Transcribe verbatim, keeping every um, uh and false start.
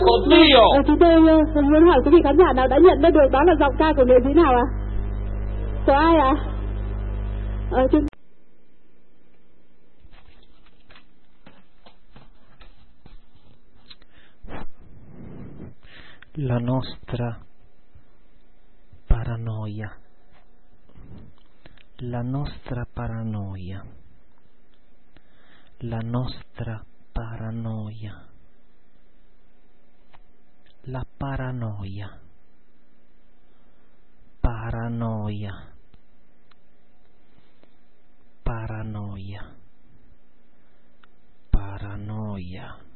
Oddio! Ờ, chúng tôi uh, muốn hỏi quý vị khán giả nào đã nhận ra được đó là giọng ca của nghệ sĩ nào ạ? À? Có ai ạ? À? Ờ, chúng... La nostra paranoia, la nostra paranoia, la nostra paranoia, la paranoia, paranoia, paranoia, paranoia.